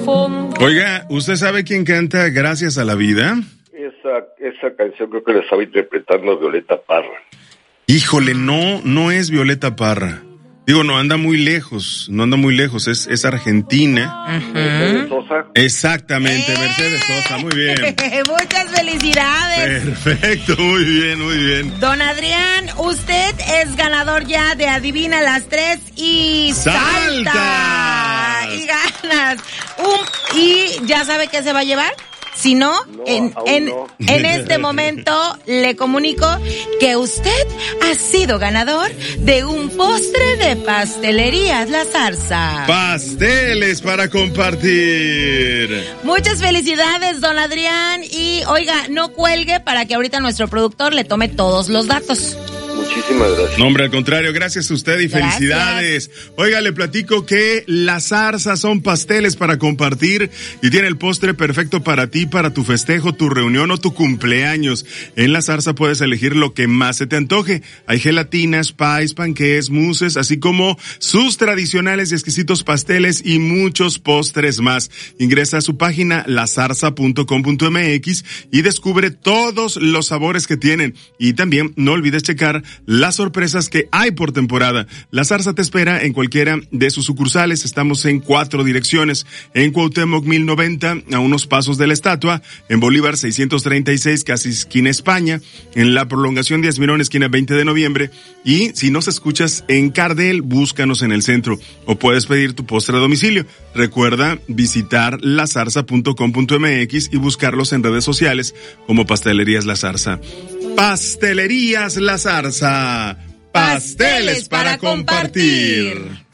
fondo. Oiga, ¿usted sabe quién canta Gracias a la Vida? Esa canción creo que la estaba interpretando Violeta Parra. Híjole, no es Violeta Parra. Digo, no anda muy lejos, es argentina. Mercedes Sosa. Exactamente, Mercedes Sosa, muy bien. Muchas felicidades. Perfecto, muy bien. Don Adrián, usted es ganador ya de Adivina las 3 y ¡salta! Y ganas. ¿Y ya sabe qué se va a llevar? Si no, en este momento le comunico que usted ha sido ganador de un postre de Pastelerías La Zarza. Pasteles para compartir. Muchas felicidades, don Adrián. Y oiga, no cuelgue para que ahorita nuestro productor le tome todos los datos. Muchísimas gracias. No, hombre, al contrario, gracias a usted y Gracias. felicidades. Oiga, le platico que La Zarza son pasteles para compartir y tiene el postre perfecto para ti, para tu festejo, tu reunión o tu cumpleaños. En La Zarza puedes elegir lo que más se te antoje. Hay gelatinas, pies, panqués, mousses, así como sus tradicionales y exquisitos pasteles y muchos postres más. Ingresa a su página lazarza.com.mx y descubre todos los sabores que tienen. Y también no olvides checar las sorpresas que hay por temporada. La Zarza te espera en cualquiera de sus sucursales. Estamos en 4 direcciones. En Cuauhtémoc 1090, a unos pasos de la estatua. En Bolívar 636, casi esquina España. En la prolongación de Asmirón, esquina 20 de noviembre. Y si nos escuchas en Cardel, búscanos en el centro. O puedes pedir tu postre a domicilio. Recuerda visitar lazarza.com.mx y buscarlos en redes sociales como Pastelerías La Zarza. Pastelerías La Zarza. Pasteles para compartir.